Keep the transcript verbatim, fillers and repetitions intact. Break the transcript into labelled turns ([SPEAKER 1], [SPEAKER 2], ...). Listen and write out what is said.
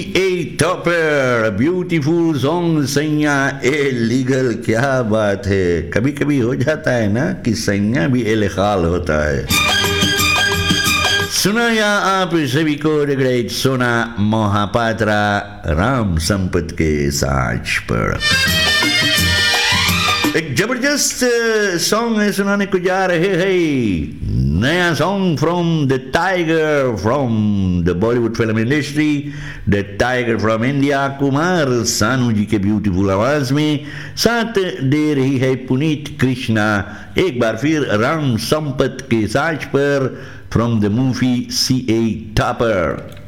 [SPEAKER 1] A Topper, beautiful song सैया illegal. क्या बात है, कभी कभी हो जाता है ना कि सैया भी इल्लेगाल होता है। सुनाया आप सभी को द ग्रेट सोना मोहापात्रा राम संपत के साज पर। एक जबरदस्त सॉन्ग सुनाने को जा रहे हैं। नया song from the tiger from the Bollywood film industry, the tiger from India, Kumar Sanu ji के ब्यूटीफुल आवाज में साथ दे रही है पुनीत कृष्णा। एक बार फिर राम संपत के साज पर from the movie C A topper.